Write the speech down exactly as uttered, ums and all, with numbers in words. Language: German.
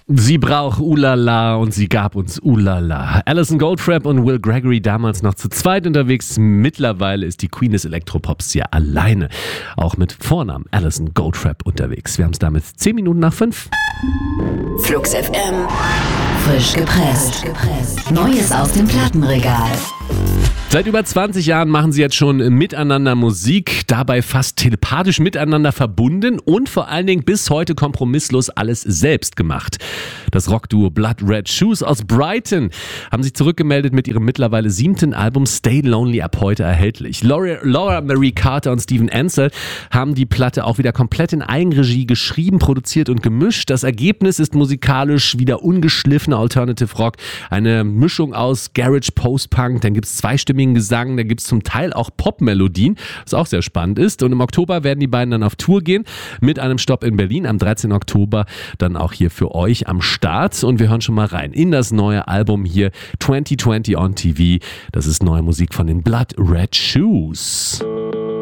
Sie braucht Ulala und sie gab uns Ulala. Alison Goldfrapp und Will Gregory damals noch zu zweit unterwegs. Mittlerweile ist die Queen des Elektropops ja alleine. Auch mit Vornamen Alison Goldfrapp unterwegs. Wir haben es damit zehn Minuten nach fünf. Flux F M. Frisch gepresst. Neues aus dem Plattenregal. Seit über zwanzig Jahren machen sie jetzt schon miteinander Musik, dabei fast telepathisch miteinander verbunden und vor allen Dingen bis heute kompromisslos alles selbst gemacht. Das Rockduo Blood Red Shoes aus Brighton haben sich zurückgemeldet mit ihrem mittlerweile siebten Album Stay Lonely, ab heute erhältlich. Laura, Laura Marie Carter und Steven Ansel haben die Platte auch wieder komplett in Eigenregie geschrieben, produziert und gemischt. Das Ergebnis ist musikalisch wieder ungeschliffener Alternative Rock, eine Mischung aus Garage, Post-Punk, dann gibt es zweistimmigen Gesang, da gibt es zum Teil auch Pop-Melodien, was auch sehr spannend ist. Und im Oktober werden die beiden dann auf Tour gehen, mit einem Stopp in Berlin am dreizehnten Oktober, dann auch hier für euch am Start. Und wir hören schon mal rein in das neue Album hier, zwanzig zwanzig on T V. Das ist neue Musik von den Blood Red Shoes.